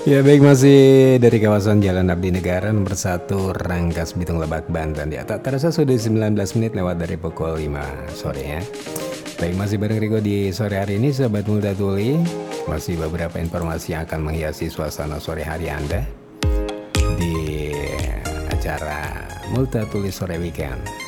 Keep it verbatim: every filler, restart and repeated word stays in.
Ya baik, masih dari kawasan Jalan Abdi Negara nomor satu Rangkas Bitung Lebak Banten ya. Tak terasa sudah sembilan belas menit lewat dari pukul lima sore ya. Baik, masih bareng Riko di sore hari ini sahabat Multatuli. Masih beberapa informasi yang akan menghiasi suasana sore hari Anda di acara Multatuli Sore Weekend.